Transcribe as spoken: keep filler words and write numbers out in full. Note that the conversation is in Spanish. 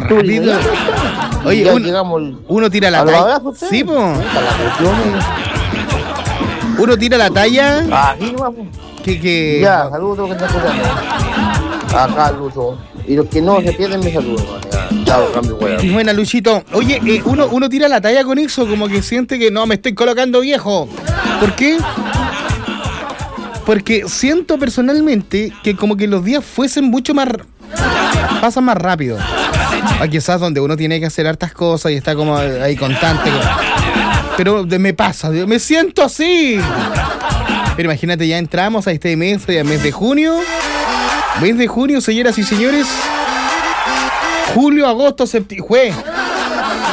rápido. Oye, un, uno tira la talla. Sí, po. Uno tira la talla. Ah, sí, vamos. Que, que... Ya, saludos que están escuchando. Acá, Lucho. Y los que no se pierden, me saludan. Chao, cambio, weón. Buena, Luchito. Oye, eh, uno, uno tira la talla con eso, como que siente que no, me estoy colocando viejo. ¿Por qué? Porque siento personalmente que como que los días fuesen mucho más... pasan más rápido. Aquí quizás donde uno tiene que hacer hartas cosas y está como ahí constante. Pero me pasa, me siento así. Pero imagínate, ya entramos a este mes, ya mes de junio. Mes de junio, señoras y señores. Julio, agosto, septiembre.